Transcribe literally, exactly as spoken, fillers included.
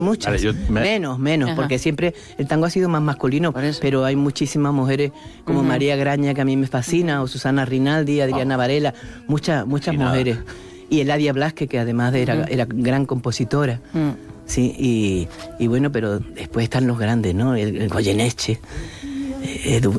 Muchas, Vale, yo me... menos, menos, Ajá. porque siempre el tango ha sido más masculino, pero hay muchísimas mujeres como Uh-huh. María Graña, que a mí me fascina, o Susana Rinaldi, Adriana Oh. Varela, muchas, muchas Fascinada. mujeres. Y Eladia Blasque, que además de era, Uh-huh. era gran compositora. Mm. Sí, y, y bueno, pero después están los grandes, ¿no? El, el Goyeneche, Edu,